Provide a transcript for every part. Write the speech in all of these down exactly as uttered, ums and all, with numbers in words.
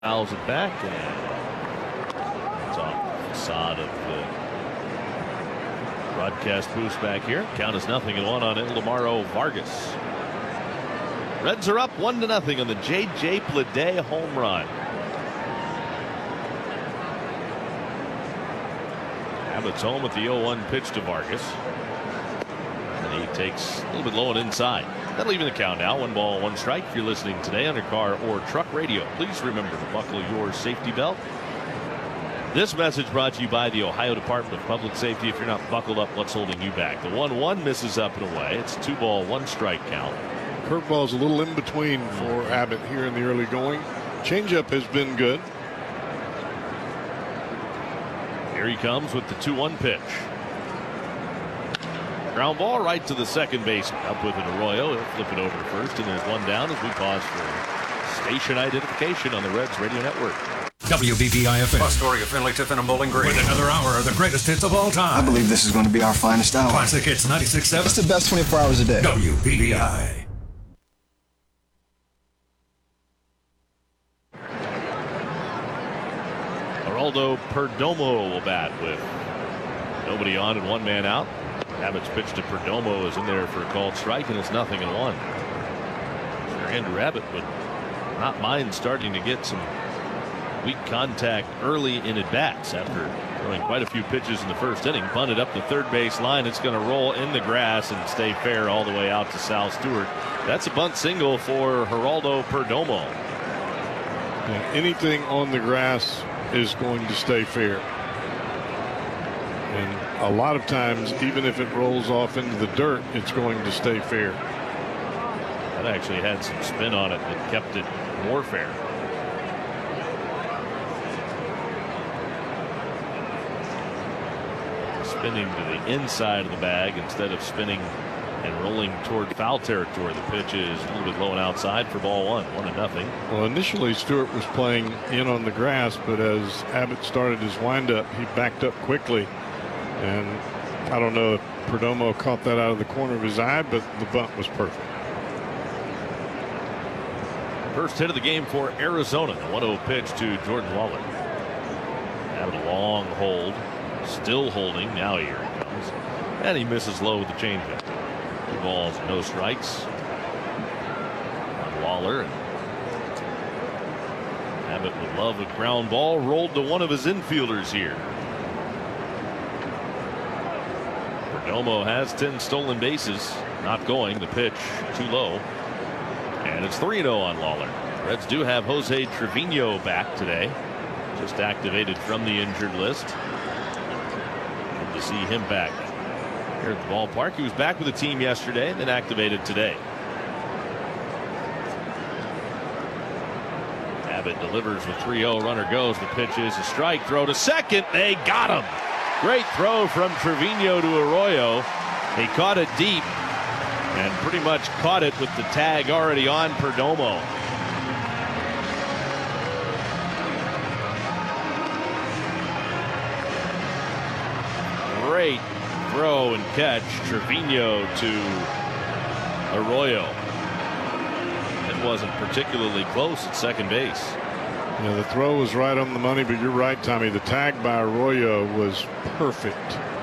Fouls it back, and it's off the facade of the broadcast booth back here. Count is nothing and one on Ildemaro Vargas. Reds are up one to nothing on the J J Bleday home run. Abbott's home with the oh one pitch to Vargas. And he takes a little bit low and inside. That'll even the count now. One ball, one strike. If you're listening today on your car or truck radio, please remember to buckle your safety belt. This message brought to you by the Ohio Department of Public Safety. If you're not buckled up, what's holding you back? The one one misses up and away. It's two ball, one strike count. Curveball's a little in between for Abbott here in the early going. Changeup has been good. Here he comes with the two one pitch. Ground ball right to the second base. Up with it, Arroyo. He'll flip it over to first, and there's one down as we pause for station identification on the Reds Radio Network. W B B I F M. Astoria, Finley, Tiffin, and Bowling Green. With another hour of the greatest hits of all time. I believe this is going to be our finest hour. Classic Hits ninety-six point seven. It's the best twenty-four hours a day. W B B I. Geraldo Perdomo will bat with nobody on and one man out. Abbott's pitch to Perdomo is in there for a called strike, and it's nothing and one. Sure, Andrew Abbott would not mind starting to get some weak contact early in at bats after throwing quite a few pitches in the first inning. Bunted up the third base line. It's going to roll in the grass and stay fair all the way out to Sal Stewart. That's a bunt single for Geraldo Perdomo. Yeah, anything on the grass is going to stay fair. And a lot of times, even if it rolls off into the dirt, it's going to stay fair. That actually had some spin on it that kept it more fair. Spinning to the inside of the bag instead of spinning and rolling toward foul territory. The pitch is a little bit low and outside for ball one. One to nothing. Well, initially Stewart was playing in on the grass, but as Abbott started his windup, he backed up quickly. And I don't know if Perdomo caught that out of the corner of his eye, but the bunt was perfect. First hit of the game for Arizona. The one oh pitch to Jordan Lawler. Having a long hold. Still holding. Now here he comes. And he misses low with the changeup. Two balls, no strikes. On Lawler. Abbott would love a ground ball. Rolled to one of his infielders here. Perdomo has ten stolen bases. Not going. The pitch too low. And it's three oh on Lawler. Reds do have Jose Trevino back today. Just activated from the injured list. Good to see him back here at the ballpark. He was back with the team yesterday and then activated today. Abbott delivers with three oh. Runner goes. The pitch is a strike. Throw to second. They got him. Great throw from Trevino to Arroyo. He caught it deep and pretty much caught it with the tag already on Perdomo. Great throw and catch. Trevino to Arroyo. It wasn't particularly close at second base. Yeah, the throw was right on the money, but you're right, Tommy. The tag by Arroyo was perfect.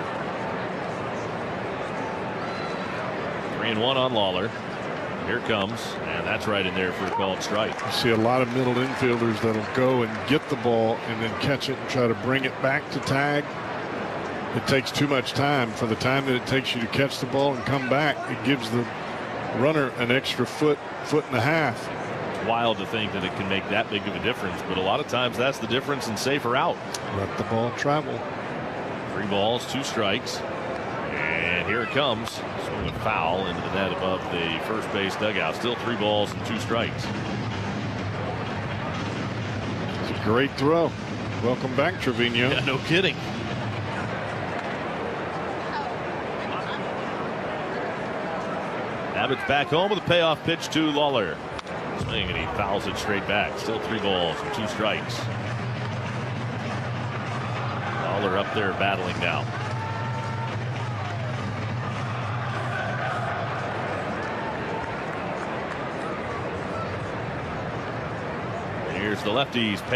Three and one on Lawler. Here comes, and that's right in there for a called strike. You see a lot of middle infielders that'll go and get the ball and then catch it and try to bring it back to tag. It takes too much time. For the time that it takes you to catch the ball and come back, it gives the runner an extra foot, foot and a half. Wild to think that it can make that big of a difference, but a lot of times that's the difference in safer out. Let the ball travel. Three balls, two strikes, and here it comes. Swing a foul into the net above the first base dugout. Still three balls and two strikes. It's a great throw. Welcome back, Trevino. Yeah, no kidding. Abbott's back home with a payoff pitch to Lawler. Swing, and he fouls it straight back. Still three balls and two strikes. Lawler up there battling now. Here's the lefties.